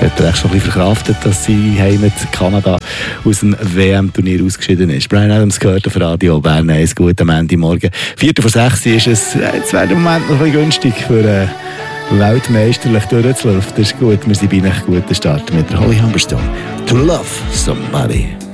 hat er echt schon ein bisschen verkraftet, dass sie Heimat Kanada aus dem WM-Turnier ausgeschieden ist. Bryan Adams gehört auf Radio Bern 1. Gut am Ende Morgen. 4:04 ist es. Jetzt wäre der Moment noch ein bisschen günstig für weltmeisterlich durchzulaufen. Das ist gut. Wir sind bei einem guten Start mit der Holly Humberstone. To love somebody.